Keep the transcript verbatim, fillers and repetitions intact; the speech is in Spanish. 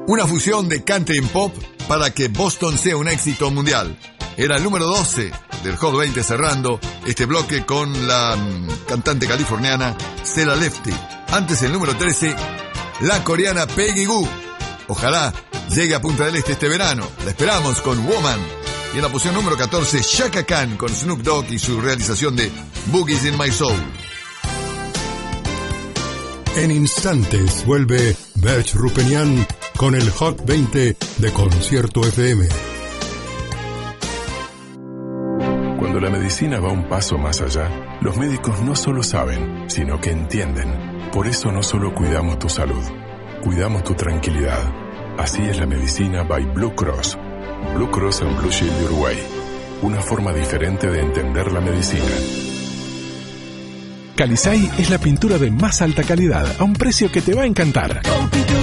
Una fusión de country and pop para que Boston sea un éxito mundial. Era el número doce del Hot veinte, cerrando este bloque con la cantante californiana Cela Lefty. Antes el número trece, la coreana Peggy Gou. Ojalá llegue a Punta del Este este verano. La esperamos con Woman. Y en la posición número catorce, Chaka Khan con Snoop Dogg y su realización de Boogies in My Soul. En instantes vuelve Berch Rupenian con el Hot veinte de Concierto F M. Cuando la medicina va un paso más allá, los médicos no solo saben, sino que entienden. Por eso no solo cuidamos tu salud, cuidamos tu tranquilidad. Así es la medicina by Blue Cross. Blue Cross and Blue Shield de Uruguay. Una forma diferente de entender la medicina. Calisay es la pintura de más alta calidad a un precio que te va a encantar.